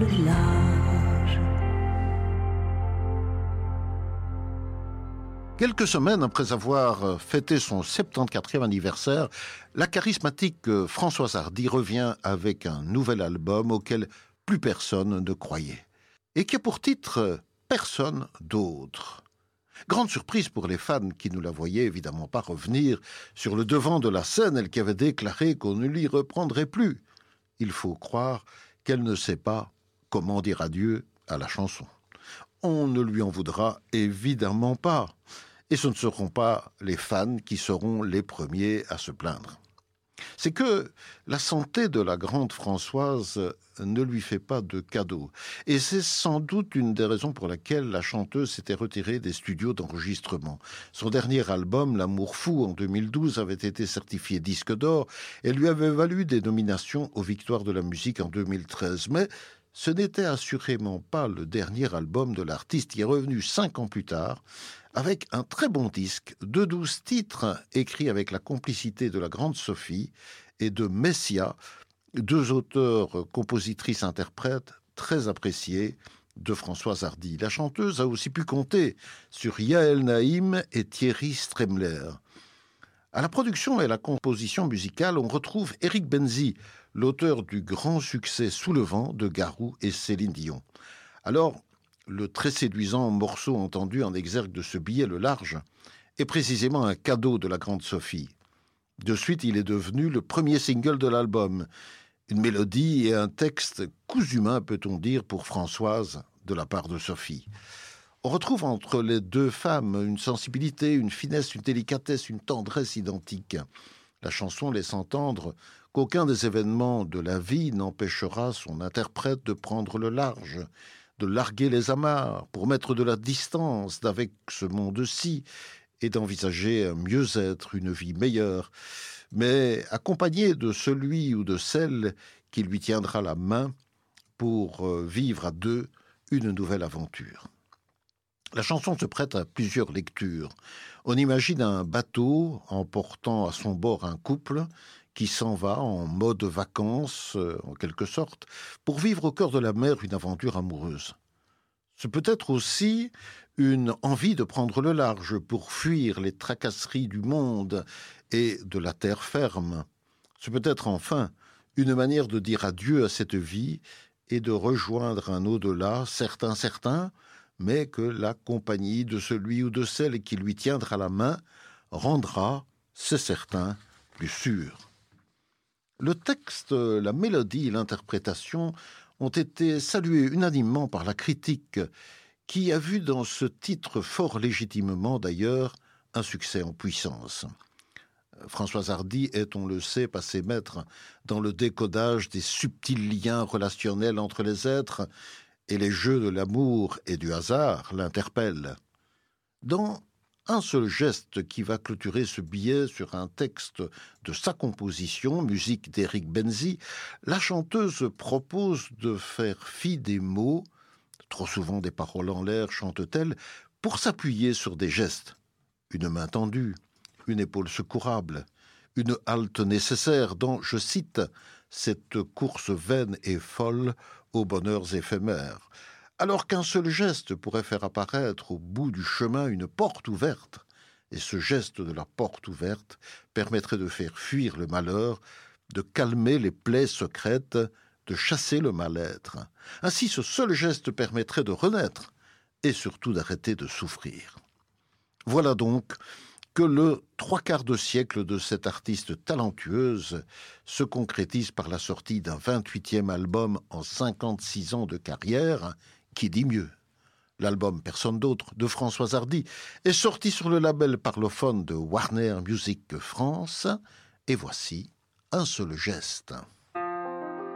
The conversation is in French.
le large. Quelques semaines après avoir fêté son 74e anniversaire, la charismatique Françoise Hardy revient avec un nouvel album auquel plus personne ne croyait, et qui a pour titre « Personne d'autre ». Grande surprise pour les fans qui ne la voyaient évidemment pas revenir sur le devant de la scène, elle qui avait déclaré qu'on ne l'y reprendrait plus. Il faut croire qu'elle ne sait pas comment dire adieu à la chanson. On ne lui en voudra évidemment pas. Et ce ne seront pas les fans qui seront les premiers à se plaindre. C'est que la santé de la grande Françoise ne lui fait pas de cadeau. Et c'est sans doute une des raisons pour laquelle la chanteuse s'était retirée des studios d'enregistrement. Son dernier album, L'Amour fou, en 2012, avait été certifié disque d'or et lui avait valu des nominations aux Victoires de la musique en 2013. Mais ce n'était assurément pas le dernier album de l'artiste qui est revenu 5 ans plus tard, avec un très bon disque de 12 titres écrits avec la complicité de la grande Sophie et de Messia, 2 auteurs, compositrices, interprètes très appréciés de Françoise Hardy. La chanteuse a aussi pu compter sur Yael Naïm et Thierry Stremler. À la production et à la composition musicale, on retrouve Éric Benzi, l'auteur du grand succès Sous le vent de Garou et Céline Dion. Alors, le très séduisant morceau entendu en exergue de ce billet Le Large est précisément un cadeau de la grande Sophie. De suite, il est devenu le premier single de l'album. Une mélodie et un texte cousu main, peut-on dire, pour Françoise, de la part de Sophie. On retrouve entre les deux femmes une sensibilité, une finesse, une délicatesse, une tendresse identiques. La chanson laisse entendre qu'aucun des événements de la vie n'empêchera son interprète de prendre le large, de larguer les amarres pour mettre de la distance d'avec ce monde-ci et d'envisager un mieux-être, une vie meilleure, mais accompagné de celui ou de celle qui lui tiendra la main pour vivre à deux une nouvelle aventure. La chanson se prête à plusieurs lectures. On imagine un bateau emportant à son bord un couple qui s'en va en mode vacances, en quelque sorte, pour vivre au cœur de la mer une aventure amoureuse. Ce peut être aussi une envie de prendre le large pour fuir les tracasseries du monde et de la terre ferme. Ce peut être enfin une manière de dire adieu à cette vie et de rejoindre un au-delà, certain, mais que la compagnie de celui ou de celle qui lui tiendra la main rendra, c'est certain, plus sûr. Le texte, la mélodie et l'interprétation ont été salués unanimement par la critique, qui a vu dans ce titre, fort légitimement d'ailleurs, un succès en puissance. Françoise Hardy est, on le sait, passée maître dans le décodage des subtils liens relationnels entre les êtres, et les jeux de l'amour et du hasard l'interpellent. Dans un seul geste qui va clôturer ce billet sur un texte de sa composition, musique d'Éric Benzi, la chanteuse propose de faire fi des mots, trop souvent des paroles en l'air, chante-t-elle, pour s'appuyer sur des gestes. Une main tendue, une épaule secourable, une halte nécessaire dans, je cite, « cette course vaine et folle aux bonheurs éphémères ». Alors qu'un seul geste pourrait faire apparaître au bout du chemin une porte ouverte, et ce geste de la porte ouverte permettrait de faire fuir le malheur, de calmer les plaies secrètes, de chasser le mal-être. Ainsi, ce seul geste permettrait de renaître, et surtout d'arrêter de souffrir. Voilà donc que le 3/4 de siècle de cette artiste talentueuse se concrétise par la sortie d'un 28e album en 56 ans de carrière, qui dit mieux. L'album Personne d'autre de Françoise Hardy est sorti sur le label parlophone de Warner Music France, et voici Un seul geste.